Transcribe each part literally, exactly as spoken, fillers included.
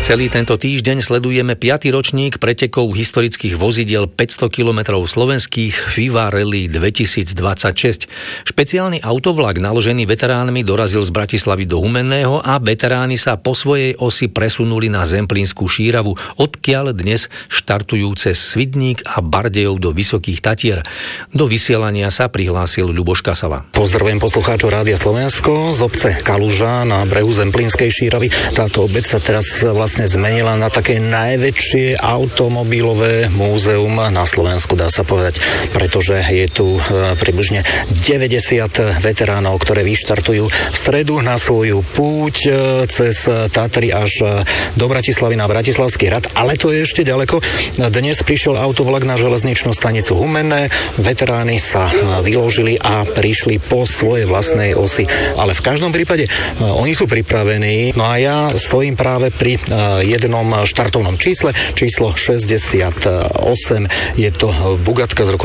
Celý tento týždeň sledujeme piaty ročník pretekov historických vozidiel päťsto kilometrov slovenských Viva Rally dvetisícdvadsaťšesť. Špeciálny autovlak naložený veteránmi dorazil z Bratislavy do Humenného a veteráni sa po svojej osi presunuli na Zemplínsku Šíravu, odkiaľ dnes štartujú cez Svidník a Bardejov do Vysokých Tatier. Do vysielania sa prihlásil Ľuboš Kasala. Pozdravujem poslucháčov Rádia Slovensko z obce Kaluža na brehu Zemplínskej Šíravy. Táto obec sa teraz vlastne zmenila na také najväčšie automobilové múzeum na Slovensku, dá sa povedať, pretože je tu približne deväťdesiat veteránov, ktoré vyštartujú v stredu na svoju púť cez Tatry až do Bratislavy na Bratislavský hrad, ale to je ešte ďaleko. Dnes prišiel autovlak na železničnú stanicu Humenné, veteráni sa vyložili a prišli po svojej vlastnej osi, ale v každom prípade oni sú pripravení, no a ja stojím práve pri jednom štartovnom čísle, číslo šesťdesiatosem. Je to Bugattka z roku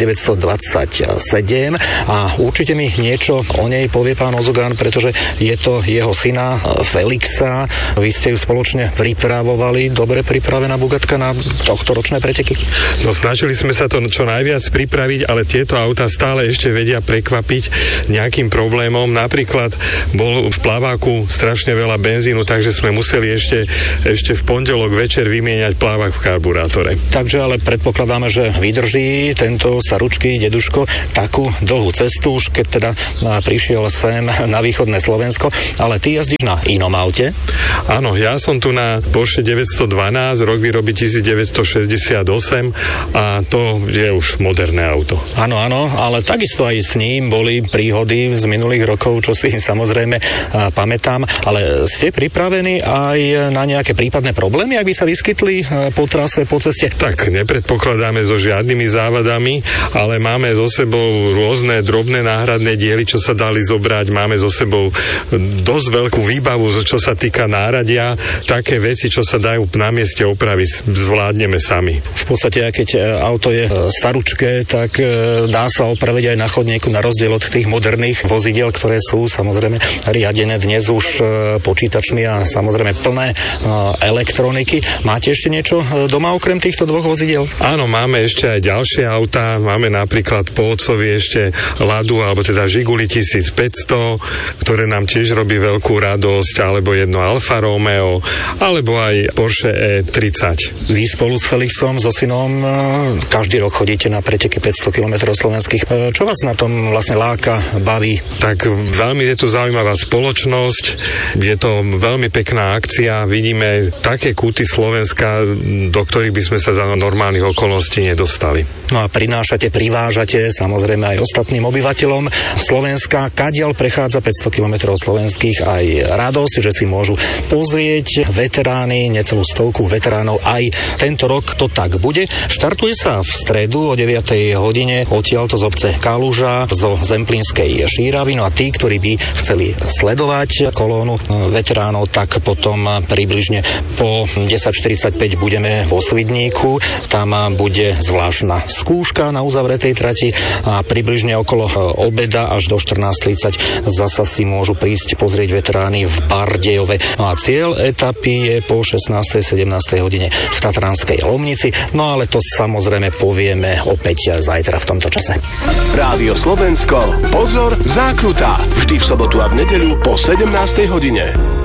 devätnásťstodvadsaťsedem a určite mi niečo o nej povie pán Ozogán, pretože je to jeho syna Felixa. Vy ste ju spoločne pripravovali. Dobre pripravená Bugattka na tohto ročné preteky? No, snažili sme sa to čo najviac pripraviť, ale tieto autá stále ešte vedia prekvapiť nejakým problémom. Napríklad bol v plaváku strašne veľa benzínu, takže sme museli ešte, ešte v pondelok večer vymieňať plávak v karburátore. Takže ale predpokladáme, že vydrží tento staručký deduško takú dlhú cestu, už keď teda prišiel sem na východné Slovensko, ale ty jazdíš na inom aute? Áno, ja som tu na Porsche deväťstodvanásť, rok výroby devätnásťstošesťdesiatosem a to je už moderné auto. Áno, áno, ale takisto aj s ním boli príhody z minulých rokov, čo si samozrejme pamätám, ale ste pripravení aj na nejaké prípadné problémy, ak by sa vyskytli po trase, po ceste? Tak, nepredpokladáme so žiadnymi závadami, ale máme so sebou rôzne drobné náhradné diely, čo sa dali zobrať. Máme so sebou dosť veľkú výbavu, čo sa týka náradia. Také veci, čo sa dajú na mieste opraviť, zvládneme sami. V podstate, keď auto je staručké, tak dá sa opraviť aj na chodníku, na rozdiel od tých moderných vozidiel, ktoré sú samozrejme riadené dnes už počítačmi a samozrejme plné elektroniky. Máte ešte niečo doma okrem týchto dvoch vozidiel? Áno, máme ešte aj ďalšie autá. Máme napríklad po otcovi ešte Ladu, alebo teda Žiguli tisícpäťsto, ktoré nám tiež robí veľkú radosť, alebo jedno Alfa Romeo, alebo aj Porsche E tridsať. Vy spolu s Felixom, so synom, každý rok chodíte na preteky päťsto kilometrov slovenských. Čo vás na tom vlastne láka, baví? Tak veľmi je tu zaujímavá spoločnosť, je to veľmi pekná akcia, vidíme také kúty Slovenska, do ktorých by sme sa za normálnych okolností nedostali. No a prinášate, privážate samozrejme aj ostatným obyvateľom Slovenska. Kadiaľ prechádza päťsto kilometrov slovenských aj radosť, že si môžu pozrieť veteráni, necelú stovku veteránov. Aj tento rok to tak bude. Štartuje sa v stredu o deviatej hodine odtiaľto z obce Kaluža, zo Zemplínskej Šíravy. No a tí, ktorí by chceli sledovať kolónu veteránov, tak potom približne po desať štyridsaťpäť budeme vo Svidníku. Tam bude zvláštna skúška na uzavretej trati a približne okolo obeda až do štrnásť tridsať zasa si môžu prísť pozrieť veteráni v Bardejove. No a cieľ etapy je po šestnástej sedemnástej hodine v Tatranskej Lomnici. No ale to samozrejme povieme opäť zajtra v tomto čase. Rádio Slovensko, pozor, zákruta. Vždy v sobotu a v nedeľu po sedemnástej hodine.